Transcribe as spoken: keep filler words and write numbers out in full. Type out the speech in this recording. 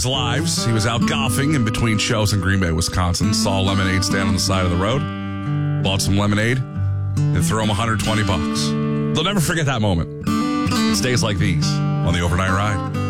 his lives. He was out golfing in between shows in Green Bay, Wisconsin. Saw a lemonade stand on the side of the road. Bought some lemonade and threw him one hundred twenty bucks. They'll never forget that moment. It's days like these on the Overnight Ride.